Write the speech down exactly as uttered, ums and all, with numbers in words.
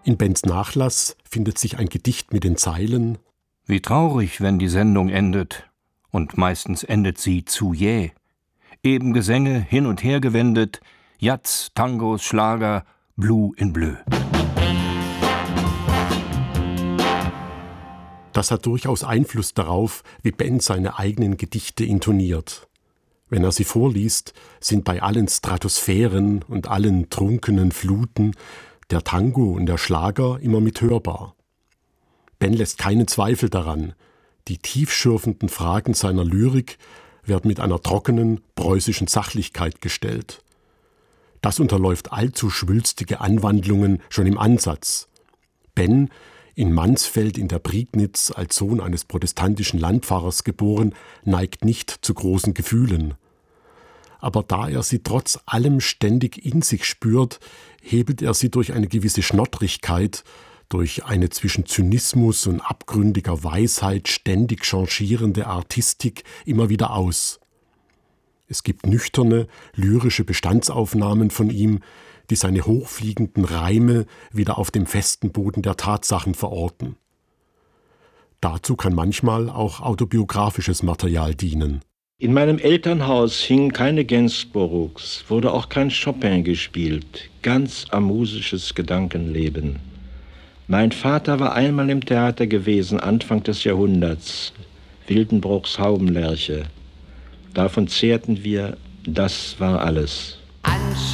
In Bens Nachlass findet sich ein Gedicht mit den Zeilen: Wie traurig, wenn die Sendung endet, und meistens endet sie zu jäh. Eben Gesänge hin und her gewendet, Jazz, Tangos, Schlager, Blue in Bleu. Das hat durchaus Einfluss darauf, wie Ben seine eigenen Gedichte intoniert. Wenn er sie vorliest, sind bei allen Stratosphären und allen trunkenen Fluten der Tango und der Schlager immer mithörbar. Ben lässt keinen Zweifel daran. Die tiefschürfenden Fragen seiner Lyrik werden mit einer trockenen, preußischen Sachlichkeit gestellt. Das unterläuft allzu schwülstige Anwandlungen schon im Ansatz. Ben, in Mansfeld in der Prignitz als Sohn eines protestantischen Landpfarrers geboren, neigt nicht zu großen Gefühlen. Aber da er sie trotz allem ständig in sich spürt, hebelt er sie durch eine gewisse Schnottrigkeit, durch eine zwischen Zynismus und abgründiger Weisheit ständig changierende Artistik immer wieder aus. Es gibt nüchterne, lyrische Bestandsaufnahmen von ihm, die seine hochfliegenden Reime wieder auf dem festen Boden der Tatsachen verorten. Dazu kann manchmal auch autobiografisches Material dienen. In meinem Elternhaus hingen keine Gainsboroughs, wurde auch kein Chopin gespielt, ganz amusisches Gedankenleben. Mein Vater war einmal im Theater gewesen, Anfang des Jahrhunderts, Wildenbruchs Haubenlerche. Davon zehrten wir, das war alles.